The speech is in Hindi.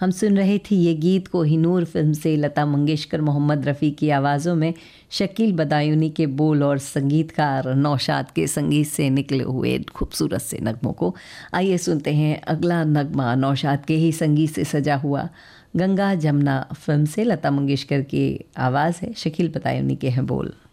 हम सुन रहे थे ये गीत कोहिनूर फिल्म से लता मंगेशकर मोहम्मद रफ़ी की आवाज़ों में शकील बदायूनी के बोल और संगीतकार नौशाद के संगीत से निकले हुए खूबसूरत से नगमों को। आइए सुनते हैं अगला नगमा नौशाद के ही संगीत से सजा हुआ। गंगा जमुना फिल्म से लता मंगेशकर की आवाज़ है, शकील बदायूनी के हैं बोल।